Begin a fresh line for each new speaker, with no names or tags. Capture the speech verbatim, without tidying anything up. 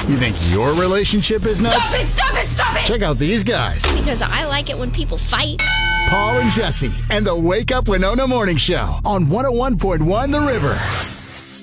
You think your relationship is nuts?
Stop it, stop it, stop it!
Check out these guys.
Because I like it when people fight.
Paul and Jesse and the Wake Up Winona Morning Show on one oh one point one The River.